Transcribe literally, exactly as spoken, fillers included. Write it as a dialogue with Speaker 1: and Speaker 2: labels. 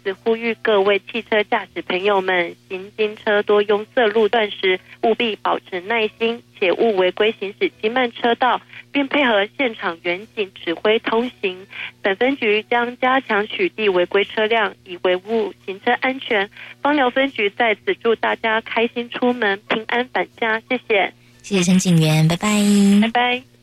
Speaker 1: 此呼吁各位汽车驾驶朋友们，行经车多拥塞路段时，务必保持耐心，且勿违规行驶轻慢车道，并配合现场远景指挥通行。本分局将加强取缔违规车辆，以维护行车安全。枋寮分局在此祝大家开心出门，平安返家。谢谢，
Speaker 2: 谢谢陈警员，拜拜，
Speaker 1: 拜拜。